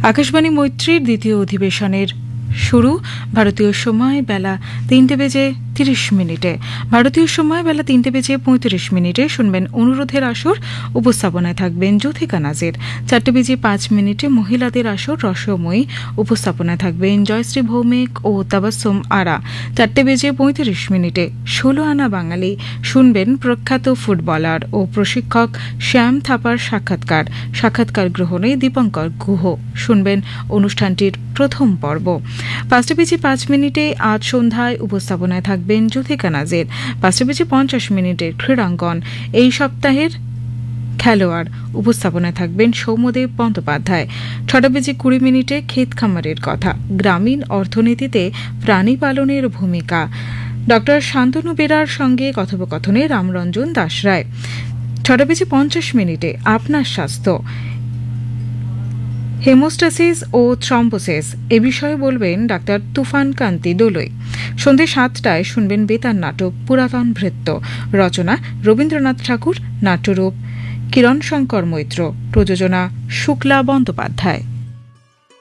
আকাশবাণী মৈত্রীর দ্বিতীয় অধিবেশনের শুরু ভারতীয় সময় বেলা 3:30। ভারতীয় সময় বেলা 3:35 শুনবেন অনুরোধের আসর। উপস্থাপনায় থাকবেন জ্যোথিকা নাজির। 4:05 মহিলাদের আসর রসময়ী। উপস্থাপনায় থাকবেন জয়শ্রী ভৌমিক ও তাবাসসুম আরা। 4:35 ষোলো আনা বাঙালি শুনবেন প্রখ্যাত ফুটবলার ও প্রশিক্ষক শ্যাম থাপার সাক্ষাৎকার গ্রহণে দীপঙ্কর গুহ শুনবেন অনুষ্ঠানটির প্রথম পর্ব। 5:05 আজ সন্ধ্যায় উপস্থাপনায় থাকবেন জ্যোথিকা নাজির। 5:50 ক্রীড়াঙ্গন এই সপ্তাহের খেলোয়াড় উপস্থাপনায় থাকবেন সৌম্যদেব বন্দ্যোপাধ্যায়। 6:20 ক্ষেত খামারের কথা, গ্রামীণ অর্থনীতিতে প্রাণী পালনের ভূমিকা, ডক্টর শান্তনু বেরার সঙ্গে কথোপকথনে রামরঞ্জন দাস রায়। 6:50 আপনার স্বাস্থ্য, হেমোস্টাসিস ও থ্রম্বোসিস এ বিষয়ে বলবেন ডাক্তার তুফান কান্তি দোলই। সন্ধ্যে 7টায় শুনবেন বেতার নাটক পুরাতন ভৃত্য, রচনা রবীন্দ্রনাথ ঠাকুর, নাট্যরূপ কিরণ শঙ্কর মৈত্র, প্রযোজনা শুক্লা বন্দ্যোপাধ্যায়।